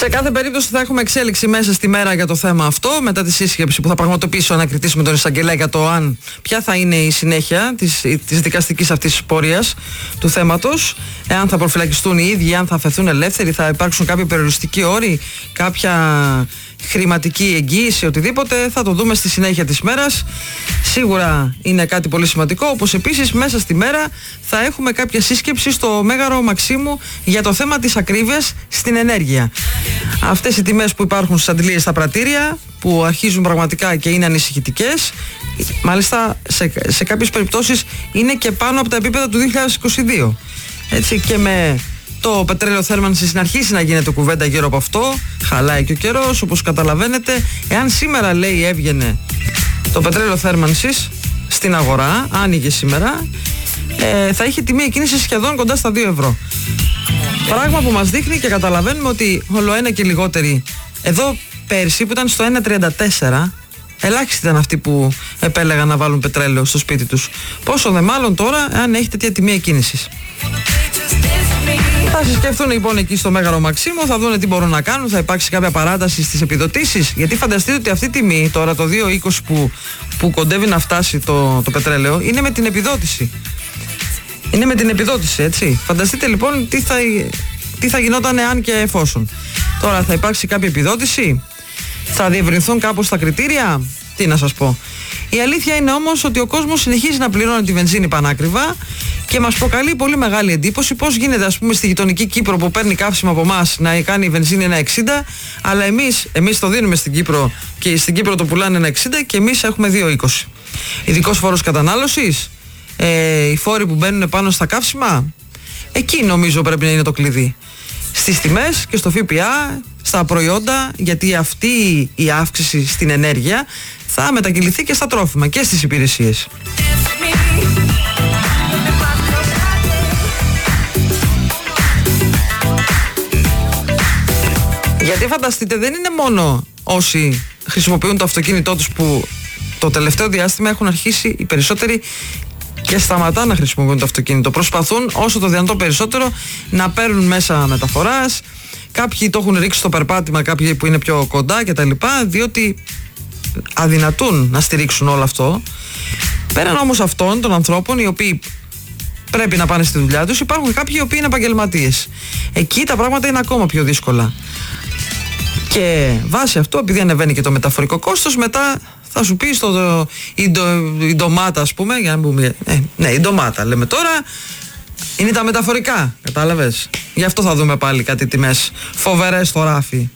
Σε κάθε περίπτωση θα έχουμε εξέλιξη μέσα στη μέρα για το θέμα αυτό, μετά τη σύσκεψη που θα πραγματοποιήσει ο ανακριτής με τον εισαγγελέα για το ποια θα είναι η συνέχεια της δικαστικής αυτής πορείας του θέματος, εάν θα προφυλακιστούν οι ίδιοι, αν θα αφαιθούν ελεύθεροι, θα υπάρξουν κάποιοι περιοριστικοί όροι, κάποια χρηματική εγγύηση, οτιδήποτε, θα το δούμε στη συνέχεια της μέρας. Σίγουρα είναι κάτι πολύ σημαντικό, όπως επίσης μέσα στη μέρα θα έχουμε κάποια σύσκεψη στο Μέγαρο Μαξίμου για το θέμα της ακρίβειας στην ενέργεια. Αυτές οι τιμές που υπάρχουν στις αντιλίες στα πρατήρια, που αρχίζουν πραγματικά και είναι ανησυχητικές, μάλιστα σε κάποιες περιπτώσεις είναι και πάνω από τα επίπεδα του 2022. Έτσι, και με το πετρέλαιο θέρμανσης να αρχίσει να γίνεται κουβέντα γύρω από αυτό, χαλάει και ο καιρός, όπως καταλαβαίνετε. Εάν σήμερα, λέει, έβγαινε το πετρέλαιο θέρμανσης στην αγορά, άνοιγε σήμερα, θα είχε τιμή εκκίνησης σχεδόν κοντά στα 2 ευρώ. Πράγμα που μας δείχνει και καταλαβαίνουμε ότι ολοένα και λιγότεροι. Εδώ πέρσι που ήταν στο 1,34, ελάχιστοι ήταν αυτοί που επέλεγαν να βάλουν πετρέλαιο στο σπίτι τους. Πόσο δε μάλλον τώρα, αν έχει τέτοια τιμή εκκίνησης. Θα συσκεφτούν λοιπόν εκεί στο Μέγαρο Μαξίμου, θα δουν τι μπορούν να κάνουν, θα υπάρξει κάποια παράταση στις επιδοτήσεις. Γιατί φανταστείτε ότι αυτή η τιμή, τώρα το 2,20 που κοντεύει να φτάσει το πετρέλαιο, είναι με την επιδότηση. Είναι με την επιδότηση, έτσι. Φανταστείτε λοιπόν τι θα γινόταν εάν και εφόσον. Τώρα θα υπάρξει κάποια επιδότηση, θα διευρυνθούν κάπως τα κριτήρια, τι να σας πω. Η αλήθεια είναι όμως ότι ο κόσμος συνεχίζει να πληρώνει τη βενζίνη πανάκριβα και μας προκαλεί πολύ μεγάλη εντύπωση πώς γίνεται, ας πούμε, στη γειτονική Κύπρο που παίρνει καύσιμο από εμάς να κάνει η βενζίνη 1,60, αλλά εμείς το δίνουμε στην Κύπρο και στην Κύπρο το πουλάνε 1,60 και εμείς έχουμε 2,20. Ειδικός φόρος κατανάλωσης, οι φόροι που μπαίνουν πάνω στα καύσιμα, εκεί νομίζω πρέπει να είναι το κλειδί. Στις τιμές και στο ΦΠΑ, στα προϊόντα, γιατί αυτή η αύξηση στην ενέργεια θα μετακυληθεί και στα τρόφιμα και στις υπηρεσίες. Γιατί φανταστείτε, δεν είναι μόνο όσοι χρησιμοποιούν το αυτοκίνητό τους που το τελευταίο διάστημα έχουν αρχίσει οι περισσότεροι και σταματά να χρησιμοποιούν το αυτοκίνητο. Προσπαθούν όσο το δυνατόν περισσότερο να παίρνουν μέσα μεταφοράς. Κάποιοι το έχουν ρίξει στο περπάτημα, κάποιοι που είναι πιο κοντά κτλ. Διότι αδυνατούν να στηρίξουν όλο αυτό. Πέραν όμως αυτών των ανθρώπων οι οποίοι πρέπει να πάνε στη δουλειά τους, υπάρχουν κάποιοι οι οποίοι είναι επαγγελματίες. Εκεί τα πράγματα είναι ακόμα πιο δύσκολα. Και βάσει αυτό, επειδή ανεβαίνει και το μεταφορικό κόστος, μετά θα σου πει η ντομάτα, ας πούμε, για να πούμε, ναι, η ντομάτα λέμε τώρα, είναι τα μεταφορικά, κατάλαβες. Γι' αυτό θα δούμε πάλι κάτι τιμές φοβερές στο ράφι.